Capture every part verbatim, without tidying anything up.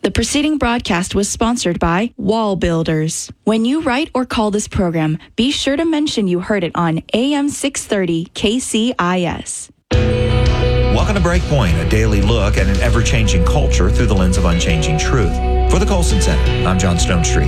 The preceding broadcast was sponsored by Wall Builders. When you write or call this program, be sure to mention you heard it on A M six thirty K C I S. Welcome to Breakpoint, a daily look at an ever-changing culture through the lens of unchanging truth. For the Colson Center, I'm John Stonestreet.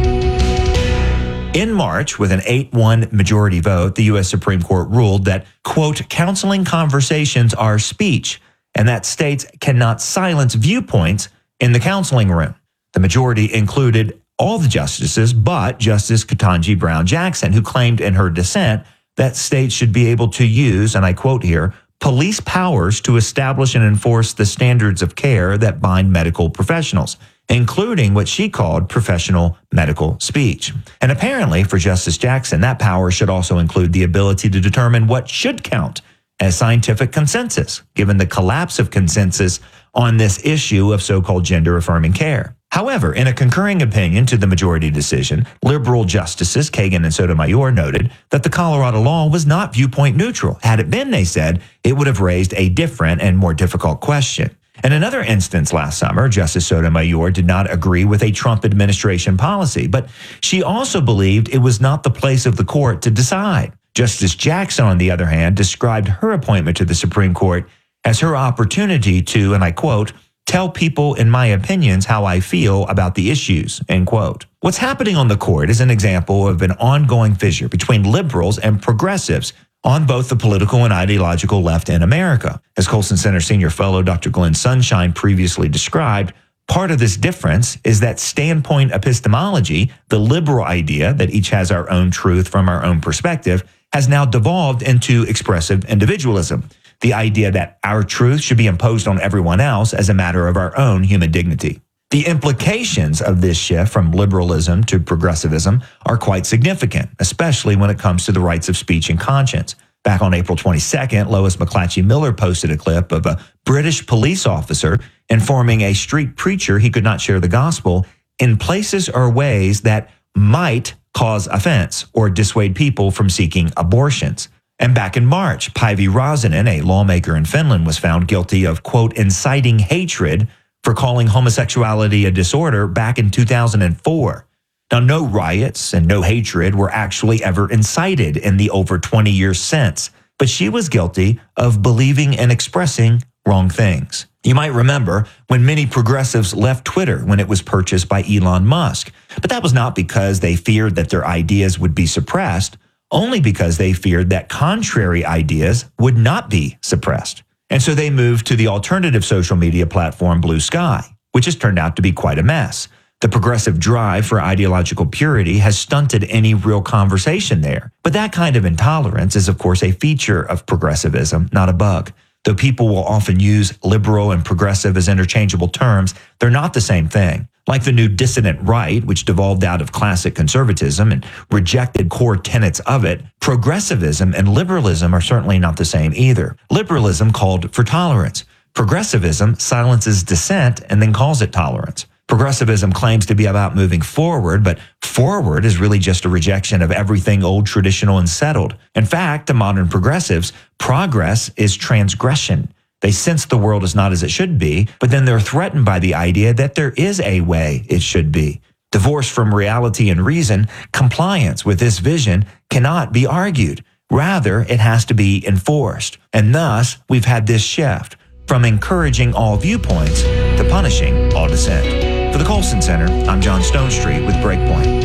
In March, with an eight one majority vote, the U S Supreme Court ruled that, quote, counseling conversations are speech, and that states cannot silence viewpoints in the counseling room. The majority included all the justices but Justice Ketanji Brown Jackson, who claimed in her dissent that states should be able to use, and I quote here, police powers to establish and enforce the standards of care that bind medical professionals, including what she called professional medical speech. And apparently, for Justice Jackson, that power should also include the ability to determine what should count as scientific consensus, given the collapse of consensus on this issue of so-called gender-affirming care. However, in a concurring opinion to the majority decision, liberal justices Kagan and Sotomayor noted that the Colorado law was not viewpoint neutral. Had it been, they said, it would have raised a different and more difficult question. In another instance last summer, Justice Sotomayor did not agree with a Trump administration policy, but she also believed it was not the place of the court to decide. Justice Jackson, on the other hand, described her appointment to the Supreme Court as her opportunity to, and I quote, tell people in my opinions how I feel about the issues, end quote. What's happening on the court is an example of an ongoing fissure between liberals and progressives on both the political and ideological left in America. As Colson Center Senior Fellow Doctor Glenn Sunshine previously described, part of this difference is that standpoint epistemology, the liberal idea that each has our own truth from our own perspective, has now devolved into expressive individualism, the idea that our truth should be imposed on everyone else as a matter of our own human dignity. The implications of this shift from liberalism to progressivism are quite significant, especially when it comes to the rights of speech and conscience. Back on April twenty-second, Lois McClatchy Miller posted a clip of a British police officer informing a street preacher he could not share the gospel in places or ways that might cause offense or dissuade people from seeking abortions. And back in March, Päivi Räsänen, a lawmaker in Finland, was found guilty of, quote, inciting hatred for calling homosexuality a disorder back in two thousand four. Now, no riots and no hatred were actually ever incited in the over twenty years since, but she was guilty of believing and expressing wrong things. You might remember when many progressives left Twitter when it was purchased by Elon Musk, but that was not because they feared that their ideas would be suppressed, only because they feared that contrary ideas would not be suppressed. And so they moved to the alternative social media platform Blue Sky, which has turned out to be quite a mess. The progressive drive for ideological purity has stunted any real conversation there. But that kind of intolerance is, of course, a feature of progressivism, not a bug. Though people will often use liberal and progressive as interchangeable terms, they're not the same thing. Like the new dissident right, which devolved out of classic conservatism and rejected core tenets of it, progressivism and liberalism are certainly not the same either. Liberalism called for tolerance. Progressivism silences dissent and then calls it tolerance. Progressivism claims to be about moving forward, but forward is really just a rejection of everything old, traditional, and settled. In fact, to modern progressives, progress is transgression. They sense the world is not as it should be, but then they're threatened by the idea that there is a way it should be. Divorced from reality and reason, compliance with this vision cannot be argued. Rather, it has to be enforced. And thus, we've had this shift from encouraging all viewpoints to punishing all dissent. For the Colson Center, I'm John Stonestreet with Breakpoint.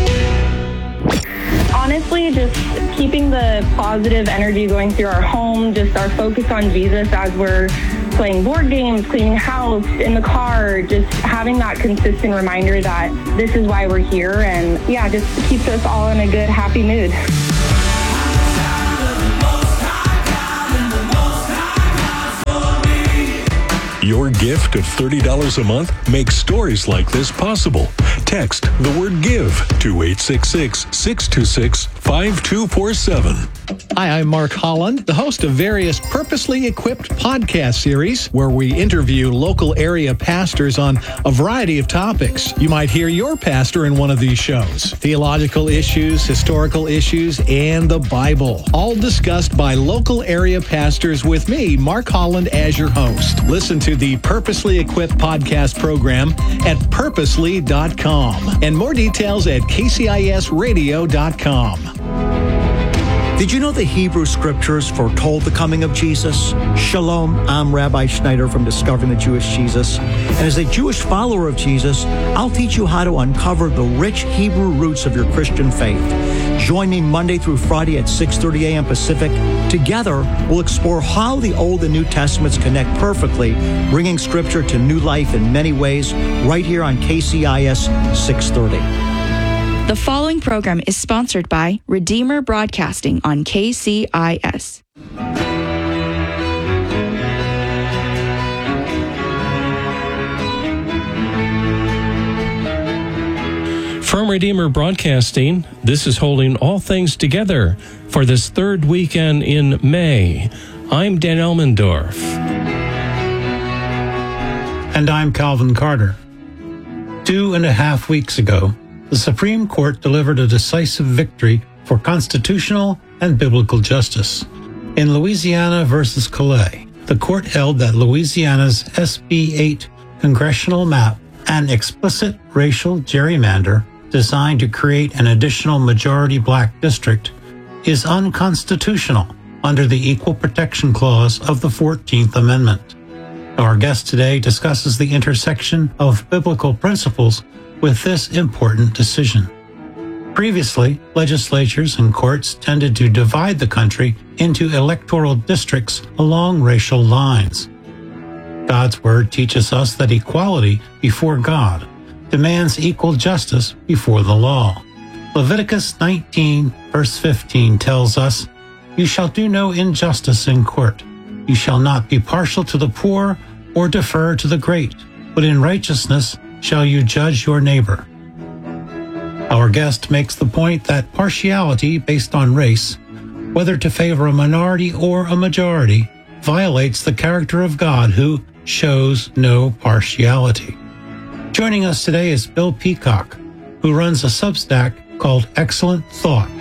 Honestly, just keeping the positive energy going through our home, just our focus on Jesus as we're playing board games, cleaning house, in the car, just having that consistent reminder that this is why we're here. And yeah, just keeps us all in a good, happy mood. Your gift of thirty dollars a month makes stories like this possible. Text the word GIVE to eight six six, six two six, five two four seven. Hi, I'm Mark Holland, the host of various purposely equipped podcast series where we interview local area pastors on a variety of topics. You might hear your pastor in one of these shows. Theological issues, historical issues, and the Bible. All discussed by local area pastors with me, Mark Holland, as your host. Listen to the Purposely Equipped podcast program at purposely dot com. And more details at k c i s radio dot com. Did you know the Hebrew Scriptures foretold the coming of Jesus? Shalom, I'm Rabbi Schneider from Discovering the Jewish Jesus. And as a Jewish follower of Jesus, I'll teach you how to uncover the rich Hebrew roots of your Christian faith. Join me Monday through Friday at six thirty a.m. Pacific. Together, we'll explore how the Old and New Testaments connect perfectly, bringing Scripture to new life in many ways, right here on K C I S six thirty. The following program is sponsored by Redeemer Broadcasting on K C I S. From Redeemer Broadcasting, this is Holding All Things Together for this third weekend in May. I'm Dan Elmendorf. And I'm Calvin Carter. Two and a half weeks ago, the Supreme Court delivered a decisive victory for constitutional and biblical justice. In Louisiana versus Calais, the court held that Louisiana's S B eight congressional map, an explicit racial gerrymander designed to create an additional majority black district, is unconstitutional under the Equal Protection Clause of the fourteenth Amendment. Our guest today discusses the intersection of biblical principles with this important decision. Previously, legislatures and courts tended to divide the country into electoral districts along racial lines. God's Word teaches us that equality before God demands equal justice before the law. Leviticus nineteen, verse fifteen tells us, "You shall do no injustice in court. You shall not be partial to the poor or defer to the great, but in righteousness shall you judge your neighbor." Our guest makes the point that partiality based on race, whether to favor a minority or a majority, violates the character of God, who shows no partiality. Joining us today is Bill Peacock, who runs a Substack called Excellent Thought.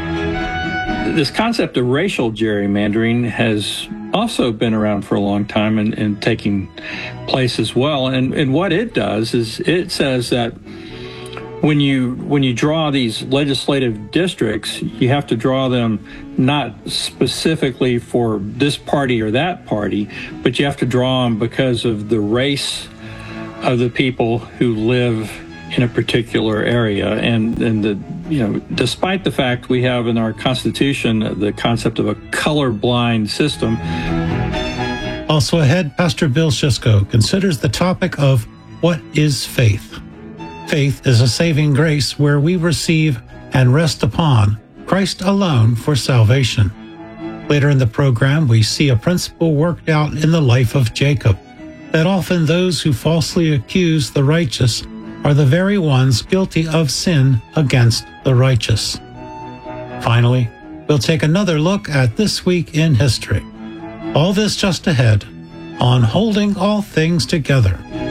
This concept of racial gerrymandering has also been around for a long time and, and taking place as well. And, and what it does is it says that when you when you draw these legislative districts, you have to draw them not specifically for this party or that party, but you have to draw them because of the race of the people who live in a particular area. And, and the you know, despite the fact we have in our Constitution the concept of a colorblind system. Also ahead, Pastor Bill Szyszko considers the topic of what is faith. Faith is a saving grace where we receive and rest upon Christ alone for salvation. Later in the program, we see a principle worked out in the life of Jacob, that often those who falsely accuse the righteous are the very ones guilty of sin against the righteous. Finally, we'll take another look at this week in history. All this just ahead on Holding All Things Together.